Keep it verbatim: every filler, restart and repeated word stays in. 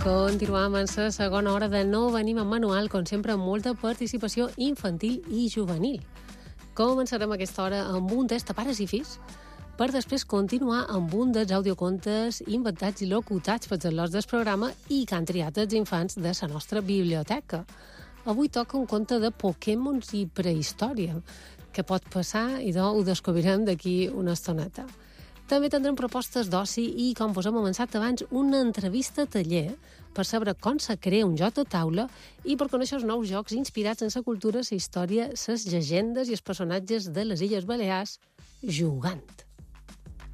Continuam en la segona hora de Nou Venim amb Manual, com sempre, amb molta participació infantil i juvenil. Començarem aquesta hora amb un test a pares i fills, per després continuar amb un dels audiocontes inventats i locutats pels al·lots del programa i que han triat els infants de la nostra biblioteca. Avui toca un conte de Pokémons i prehistòria, que pot passar i ho descobrirem d'aquí una estoneta. També tindrem propostes d'oci i, com us hem avançat abans, una entrevista taller per saber com se crea un joc de taula i per conèixer els nous jocs inspirats en la cultura, la història, les llegendes i els personatges de les Illes Balears jugant.